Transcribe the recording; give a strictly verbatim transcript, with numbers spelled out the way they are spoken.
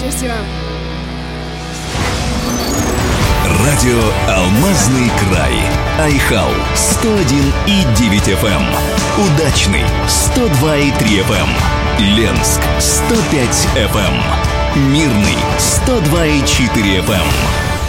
Счастливо. Радио «Алмазный край». Айхал сто один и девять эф эм. Удачный сто два и три эф эм. Ленск сто пять эф эм. Мирный сто два и четыре эф эм.